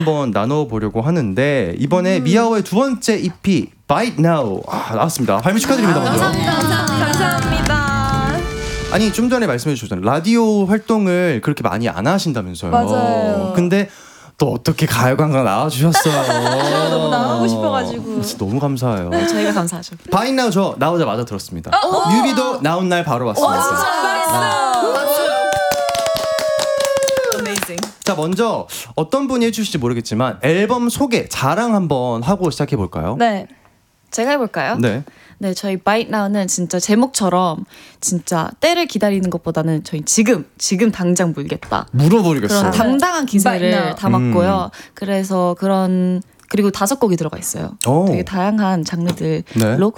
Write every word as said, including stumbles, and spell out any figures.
한번 나눠보려고 하는데 이번에 음. 미아오의 두 번째 이피 Bite Now 아, 나왔습니다. 발매 축하드립니다. 아, 먼저. 감사합니다. 감사합니다. 아니 좀 전에 말씀해 주셨잖아요. 라디오 활동을 그렇게 많이 안 하신다면서요. 맞아요. 근데 또 어떻게 가요광장 나와주셨어요. 제가 너무 나가고 싶어가지고. 진짜 너무 감사해요. 저희가 감사하죠. Bite Now 저 나오자마자 들었습니다. 어? 뮤비도 나온 날 바로 왔습니다. 와, 진짜 자 먼저 어떤 분이 해주실지 모르겠지만 앨범 소개 자랑 한번 하고 시작해 볼까요? 네, 제가 해볼까요? 네. 네, 저희 Bite Now는 진짜 제목처럼 진짜 때를 기다리는 것보다는 저희 지금 지금 당장 물겠다. 물어버리겠어. 그런 당당한 Bite 기세를 Now. 담았고요. 그래서 그런 그리고 다섯 곡이 들어가 있어요. 오. 되게 다양한 장르들로 네.